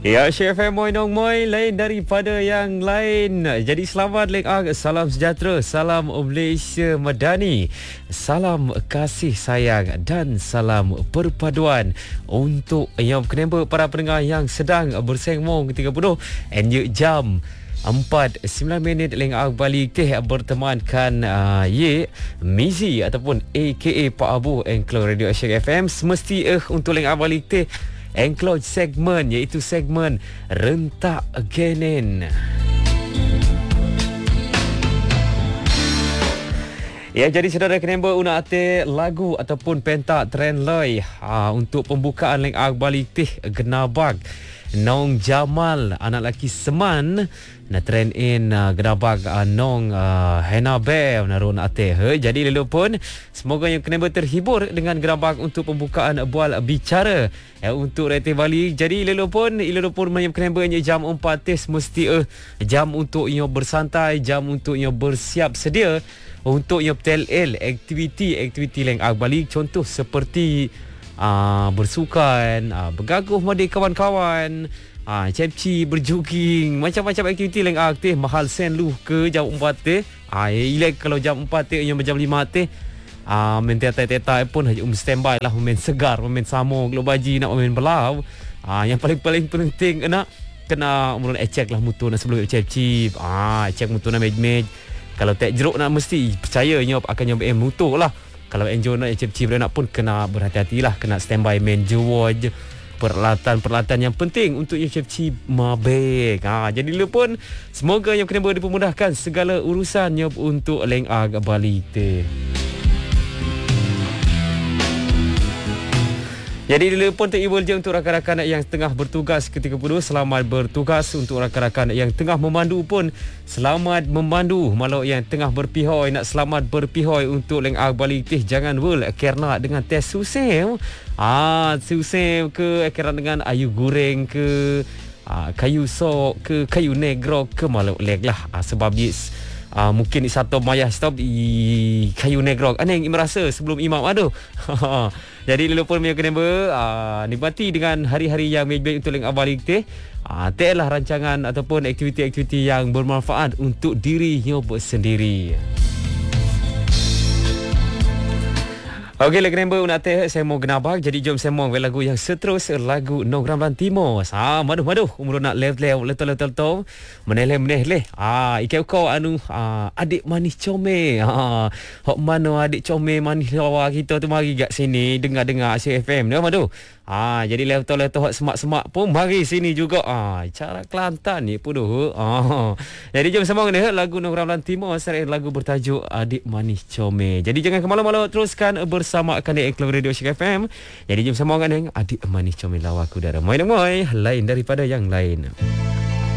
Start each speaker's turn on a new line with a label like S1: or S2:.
S1: Ya, Chef Moy Nong Moy lain daripada yang lain. Jadi selamat Leng Ag, salam sejahtera, salam Malaysia Madani, salam kasih sayang dan salam perpaduan untuk yang kenapa para pendengar yang sedang bersengmong ketika penuh NU jam 4:09 Leng Ag balik bertemankan Mizi ataupun AKA Pak Abu Engklo Radio Asyik FM semesti untuk Leng Ag balik Enclosed segmen iaitu segmen Rentak Genen. Ya, jadi saudara kenapa una ate lagu ataupun pentak trend loi untuk pembukaan Leng Ag balik Genabag Nong Jamal anak lelaki Seman na trend in Genabag Nong Henabe narun ate jadi lalu pun semoga yang kena terhibur dengan Genabag untuk pembukaan bual bicara untuk Rete Bali. Jadi lalu pun yang kena jam 4 mesti jam untuk yang bersantai, jam untuk yang bersiap sedia untuk yang PTL aktiviti Leng Ag Bali, contoh seperti bersukan, bergaguh madi kawan-kawan, cepci, berjogging, macam-macam aktiviti Leng Ag mahal sen lu ke jam 4 ilek kalau jam 4 yang jam 5 main teta-teta pun standby lah, main segar, main samung, lo baji nak main belau. Yang paling penting kena mula cek lah mutu nak sebelum cepci, cek mutu nak mej. Kalau tak jeruk nak mesti percaya nyop akan nyoba mutu lah. Kalau enjoy nak cip-cip nak pun kena berhati-hatilah, kena standby main jewaj, peralatan yang penting untuk yang cip-cip mabek. Jadi lu pun semoga yang kena dipermudahkan segala urusannya untuk Leng Ag Bali te. Jadi dulu pun teribul je untuk rakan-rakan yang tengah bertugas ketika penuh. Selamat bertugas untuk rakan-rakan yang tengah memandu pun. Selamat memandu. Malau yang tengah berpihoi, nak selamat berpihoi untuk Leng Ag Bali teh. Jangan kerana dengan tes susem. Susem ke kerana dengan ayu goreng ke kayu sok ke kayu negro ke malau leg lah. Sebab mungkin satu mayah stop kayu negro aneh merasa sebelum imam jadi lalu pun kena nikmati dengan hari-hari yang baik-baik untuk Leng Ag Bali teh. Telah rancangan ataupun aktiviti-aktiviti yang bermanfaat untuk diri nyoba sendiri. Okey, lagi nombor nak teh saya mau Genabag. Jadi jom saya mau lagu yang seterus, lagu Nong Ramlan Timur. Maduh umur nak lew leto meneleh. Ikai kau adik manis comel. Hok mano adik comel manis lawa kita tu mari kat sini dengar Asyik FM. Madu. Jadi leto hok semak-semak pun mari sini juga. Cara Kelantan ni pun jadi jom sama dengan lagu Nong Ramlan Timur serta lagu bertajuk Adik Manis Comel. Jadi jangan ke malam-malam, teruskan bersama Kandil Enclave Radio Asyik FM. Jadi jom sama dengan Adik Manis Comel lawa aku darah. Moy lain daripada yang lain.